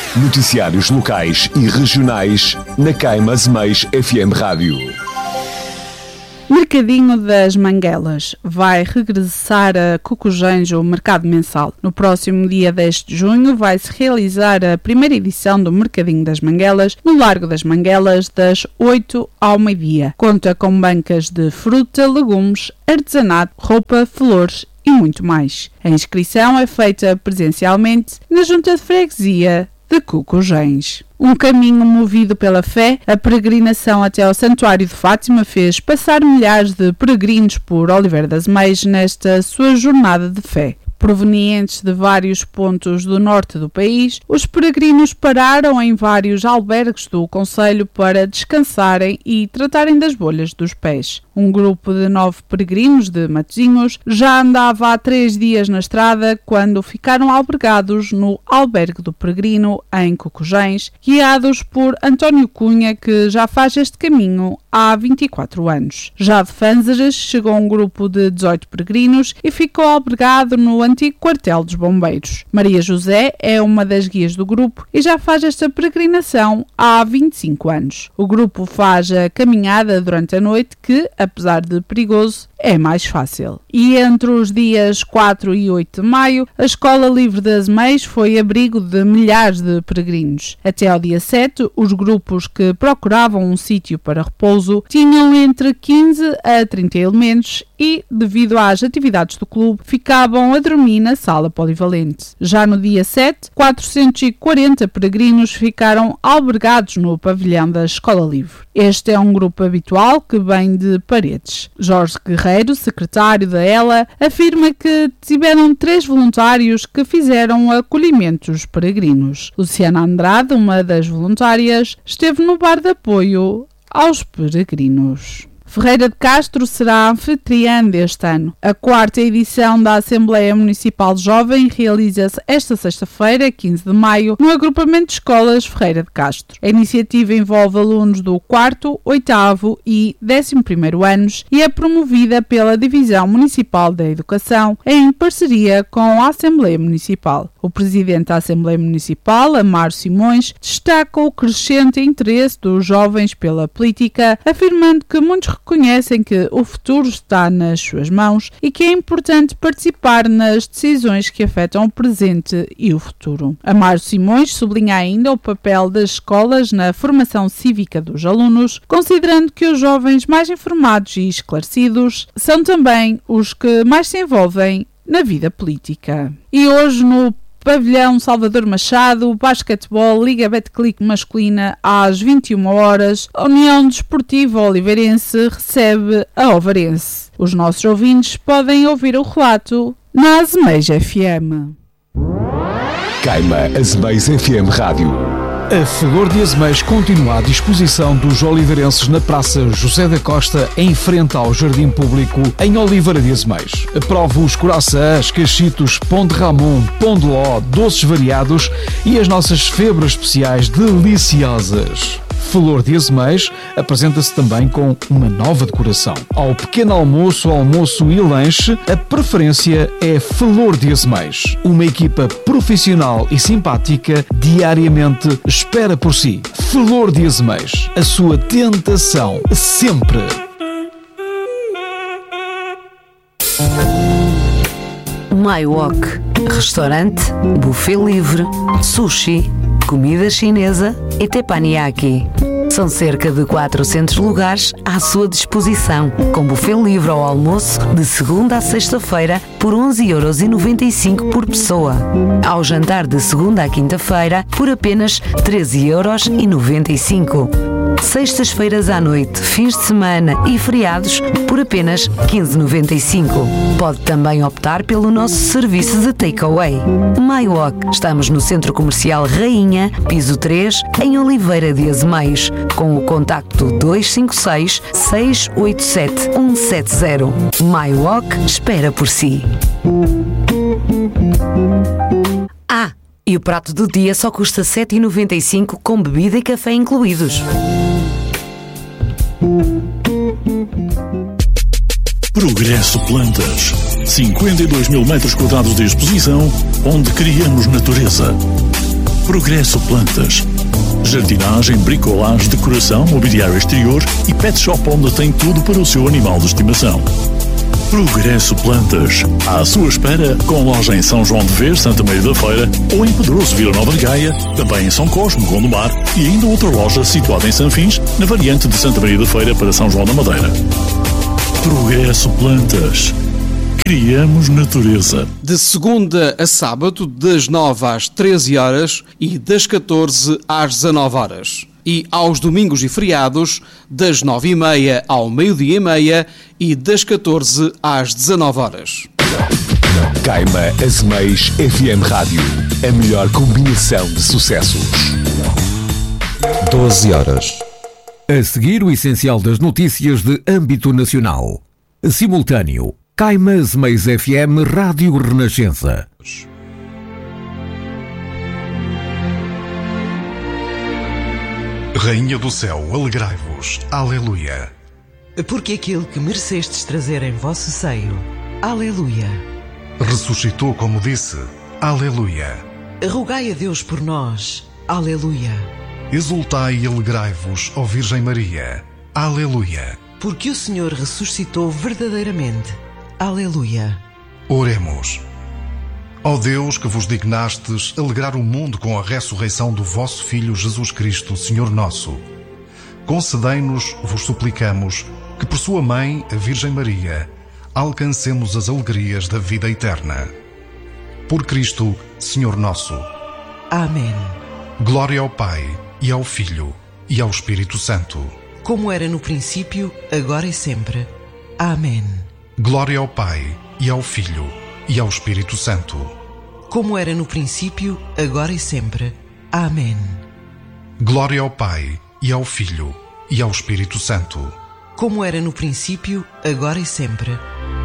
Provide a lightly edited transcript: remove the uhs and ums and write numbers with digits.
Noticiários locais e regionais na Caima Zemeis FM Rádio. Mercadinho das Manguelas. Vai regressar a Cocujens o mercado mensal. No próximo dia 10 de junho vai-se realizar a primeira edição do Mercadinho das Manguelas no Largo das Manguelas, das 8 ao meio-dia. Conta com bancas de fruta, legumes, artesanato, roupa, flores e muito mais. A inscrição é feita presencialmente na Junta de Freguesia de Cocujens. Um caminho movido pela fé, a peregrinação até ao Santuário de Fátima fez passar milhares de peregrinos por Oliveira das Meias nesta sua jornada de fé. Provenientes de vários pontos do norte do país, os peregrinos pararam em vários albergues do concelho para descansarem e tratarem das bolhas dos pés. Um grupo de 9 peregrinos de Matosinhos já andava há 3 dias na estrada quando ficaram albergados no Albergue do Peregrino, em Cocujens, guiados por António Cunha, que já faz este caminho há 24 anos. Já de Fanzares chegou um grupo de 18 peregrinos e ficou albergado no antigo quartel dos bombeiros. Maria José é uma das guias do grupo e já faz esta peregrinação há 25 anos. O grupo faz a caminhada durante a noite que, apesar de perigoso, é mais fácil. E entre os dias 4 e 8 de maio, a Escola Livre das Zemeis foi abrigo de milhares de peregrinos. Até ao dia 7, os grupos que procuravam um sítio para repouso tinham entre 15 a 30 elementos e, devido às atividades do clube, ficavam a dormir na sala polivalente. Já no dia 7, 440 peregrinos ficaram albergados no pavilhão da Escola Livre. Este é um grupo habitual que vem de Paredes. Jorge Guerreiro, secretário da ELA, afirma que tiveram 3 voluntários que fizeram acolhimentos peregrinos. Luciana Andrade, uma das voluntárias, esteve no bar de apoio aos peregrinos. Ferreira de Castro será anfitriã deste ano. A 4ª edição da Assembleia Municipal Jovem realiza-se esta sexta-feira, 15 de maio, no agrupamento de escolas Ferreira de Castro. A iniciativa envolve alunos do 4º, 8º e 11º anos e é promovida pela Divisão Municipal da Educação em parceria com a Assembleia Municipal. O presidente da Assembleia Municipal, Amaro Simões, destaca o crescente interesse dos jovens pela política, afirmando que muitos reconhecem que o futuro está nas suas mãos e que é importante participar nas decisões que afetam o presente e o futuro. Amaro Simões sublinha ainda o papel das escolas na formação cívica dos alunos, considerando que os jovens mais informados e esclarecidos são também os que mais se envolvem na vida política. E hoje, no Pavilhão Salvador Machado, basquetebol, Liga Betclic masculina, às 21 horas, a União Desportiva Oliveirense recebe a Ovarense. Os nossos ouvintes podem ouvir o relato na Zemeis FM. Caima Zemeis FM Rádio. A Flor de Azeméis continua à disposição dos oliveirenses na Praça José da Costa, em frente ao Jardim Público, em Oliveira de Azeméis. Prove os coraçãs, cachitos, pão de ramon, pão de ló, doces variados e as nossas febras especiais deliciosas. Flor de Azeméis apresenta-se também com uma nova decoração. Ao pequeno almoço, almoço e lanche, a preferência é Flor de Azeméis. Uma equipa profissional e simpática diariamente espera por si. Flor de Azeméis, a sua tentação sempre. My Wok, restaurante, buffet livre, sushi, comida chinesa e teppanyaki. São cerca de 400 lugares à sua disposição, com buffet livre ao almoço de segunda a sexta-feira por 11,95€ por pessoa. Ao jantar de segunda à quinta-feira por apenas 13,95€. Sextas-feiras à noite, fins de semana e feriados por apenas 15,95€. Pode também optar pelo nosso serviço de takeaway. My Wok. Estamos no Centro Comercial Rainha, piso 3, em Oliveira de Azeméis, com o contacto 256 687 170. My Wok espera por si. E o prato do dia só custa 7,95€ com bebida e café incluídos. Progresso Plantas. 52 mil metros quadrados de exposição, onde criamos natureza. Progresso Plantas. Jardinagem, bricolagem, decoração, mobiliário exterior e pet shop onde tem tudo para o seu animal de estimação. Progresso Plantas. À sua espera, com loja em São João de Ver, Santa Maria da Feira, ou em Pedroso, Vila Nova de Gaia, também em São Cosme, Gondomar, e ainda outra loja situada em Sanfins, na variante de Santa Maria da Feira para São João da Madeira. Progresso Plantas. Criamos natureza. De segunda a sábado, das 9 às 13 horas e das 14 às 19 horas. E aos domingos e feriados, das 9h30 ao meio-dia e meia e das 14 às 19 horas. Caima Azeméis FM Rádio. A melhor combinação de sucessos. 12 horas. A seguir, o essencial das notícias de âmbito nacional. Simultâneo. Caima Azeméis FM Rádio Renascença. Rainha do céu, alegrai-vos. Aleluia. Porque aquele que merecestes trazer em vosso seio. Aleluia. Ressuscitou como disse. Aleluia. Rogai a Deus por nós. Aleluia. Exultai e alegrai-vos, ó Virgem Maria. Aleluia. Porque o Senhor ressuscitou verdadeiramente. Aleluia. Oremos. Ó Deus, que vos dignastes alegrar o mundo com a ressurreição do vosso Filho Jesus Cristo, Senhor nosso, concedei-nos, vos suplicamos, que por sua mãe, a Virgem Maria, alcancemos as alegrias da vida eterna. Por Cristo, Senhor nosso. Amém. Glória ao Pai, e ao Filho, e ao Espírito Santo. Como era no princípio, agora e sempre. Amém. Glória ao Pai, e ao Filho, e ao Espírito Santo. Como era no princípio, agora e sempre. Amém. Glória ao Pai, e ao Filho, e ao Espírito Santo. Como era no princípio, agora e sempre.